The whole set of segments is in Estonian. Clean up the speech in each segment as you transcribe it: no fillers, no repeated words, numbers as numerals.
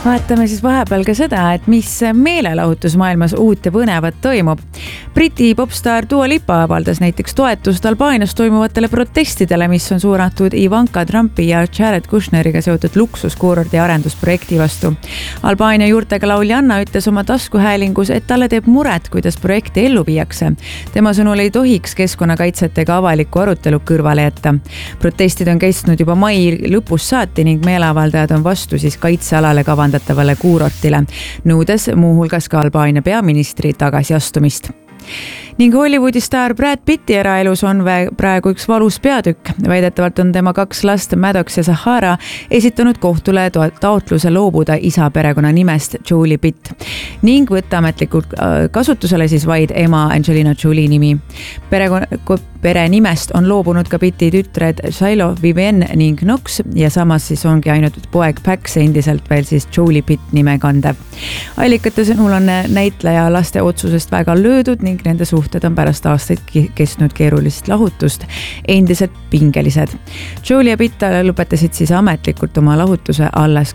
Vaatame siis vahepeal ka seda, et mis meelelahutusmaailmas uut ja põnevat toimub. Briti popstaar Dua Lipa avaldas näiteks toetust Albaanias toimuvatele protestidele, mis on suunatud Ivanka Trumpi ja Jared Kushneriga seotud luksuskuurordi arendusprojekti vastu. Albaania juurtega lauljanna ütles oma taskuhäälingus, et talle teeb muret, kuidas projekti ellu viiakse. Tema sõnul ei tohiks keskkonnakaitsetega avaliku arutelu kõrvale jätta. Protestid on kestnud juba mai lõpus saati ning meeleavaldajad on vastu siis kaitsealale kavandatavale kuurortile, nõudes muuhulgas ka Albaania peaministri tagasiastumist. Ning Hollywoodi staar Brad Pitti eraelus on praegu üks valus peatükk. Väidetavalt on tema 2 last Maddox ja Sahara esitanud kohtule taotluse loobuda isa perekonna nimest Julie Pitt ning võtta ametlikult kasutusele siis vaid ema Angelina Jolie nimi. Pere nimest on loobunud ka Pitti tütred Shiloh, Vivienne ning Knox ja samas siis ongi ainult poeg Pax endiselt veel siis Julie Pitt nime kandev. Allikate sõnul on näitleja laste otsusest väga löödud ning nende suhted on pärast aastaid kestnud keerulist lahutust endiselt pingelised. Julie ja Pitt lõpetasid siis ametlikult oma lahutuse alles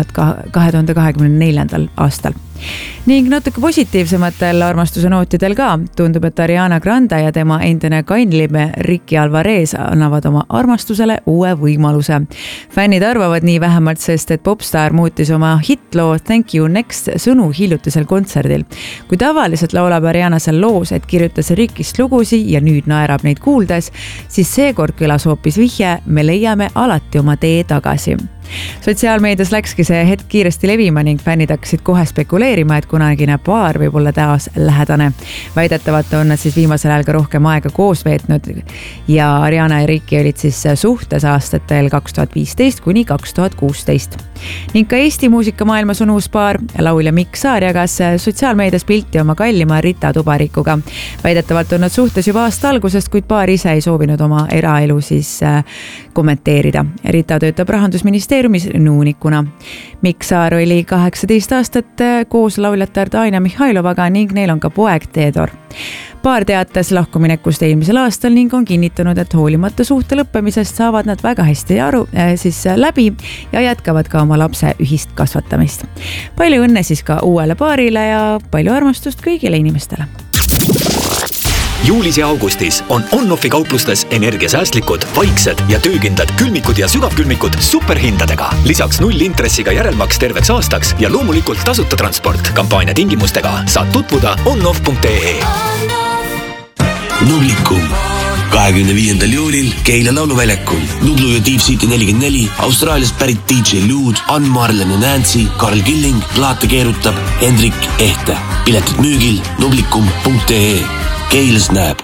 2024. aastal. Ning natuke positiivsematel armastuse nootidel ka tundub, et Ariana Grande ja tema endine kainlime Ricky Alvarez annavad oma armastusele uue võimaluse. Fännid arvavad nii vähemalt, sest et popstaar muutis oma hitloo Thank You Next sõnu hiljutisel kontserdil. Kui tavaliselt laulab Ariana seal loos, et kirjutas Rickist lugusi ja nüüd naerab neid kuuldes, siis seekord kõlas hoopis vihje, me leiame alati oma tee tagasi. Sotsiaalmeedias läkski see hetk kiiresti levima ning fännid hakkasid kohe spekuleerima, et kunagine paar võib olla taas lähedane. Väidetavalt on nad siis viimasel ajal ka rohkem aega koos veetnud ja Ariana ja Ricky olid siis suhtes aastatel 2015 kuni 2016. Ning ka Eesti muusikamaailmas on uus paar. Laulja Mikk Saar jagas sotsiaalmeedias pilti oma kallima Rita Tubarikuga. Väidetavalt on nad suhtes juba aasta algusest, kuid paar ise ei soovinud oma eraelu siis kommenteerida. Rita töötab Rahandusministeeriumis nõunikuna. Mikk Saar oli 18 aastat koos lauljate Daina Mihhailovaga ning neil on ka poeg Teodor. Paar teatas lahkuminekust eelmisel aastal ning on kinnitanud, et hoolimata suhte lõppemisest saavad nad väga hästi läbi ja jätkavad ka oma lapse ühist kasvatamist. Palju õnne siis ka uuele paarile ja palju armastust kõigile inimestele. Juulis ja augustis on On-Offi kauplustes energiasäästlikud, vaiksed ja töökindlad külmikud ja sügavkülmikud superhindadega. Lisaks 0 intressiga järelmaks terveks aastaks ja loomulikult tasuta transport. Kampaania tingimustega saad tutvuda onoff.ee. Nublikum 25. juulil Keila lauluväljakul. Nublu ja Deep City 44, Austraaliast pärit DJ Lude, Ann Marlen ja Nancy, Karl Killing, plaate keerutab Hendrik Ehte. Piletid müügil nublikum.ee. Keilas näeb.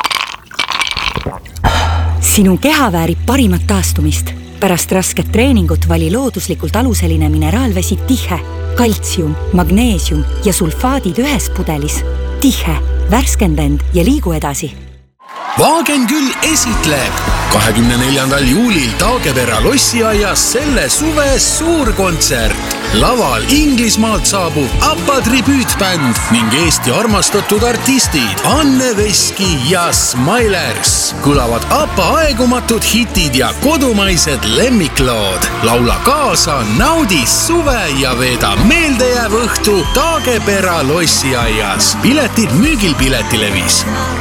Sinu keha väärib parimat taastumist. Pärast rasket treeningut vali looduslikult aluseline mineraalvesi Tihe. Kaltsium, magneesium ja sulfaadid ühes pudelis. Tihe, värskenda end ja liigu edasi. Vaagen küll esitleb 24. juulil Taagepera lossiaias selle suve suurkontsert. Laval Inglismaalt saabub ABBA tribüütbänd ning Eesti armastatud artistid Anne Veski ja Smilers. Kõlavad ABBA aegumatud hitid ja kodumaised lemmiklood. Laula kaasa, naudi suve ja veeda meeldejääv õhtu Taagepera lossiaias. Piletid müügil Piletilevis.